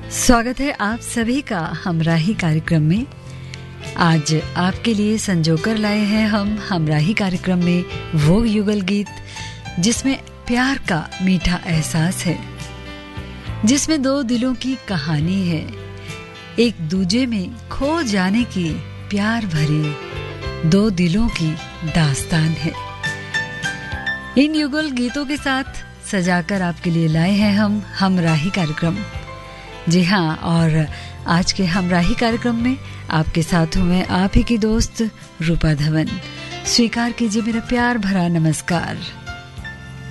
स्वागत है आप सभी का हमराही कार्यक्रम में। आज आपके लिए संजोकर लाए हैं हम हमराही कार्यक्रम में वो युगल गीत जिसमें प्यार का मीठा एहसास है, जिसमें दो दिलों की कहानी है, एक दूजे में खो जाने की प्यार भरी दो दिलों की दास्तान है। इन युगल गीतों के साथ सजाकर आपके लिए लाए हैं हम हमराही कार्यक्रम। जी हाँ, और आज के हमराही कार्यक्रम में आपके साथ हूँ मैं आप ही की दोस्त रूपा धवन। स्वीकार कीजिए मेरा प्यार भरा नमस्कार।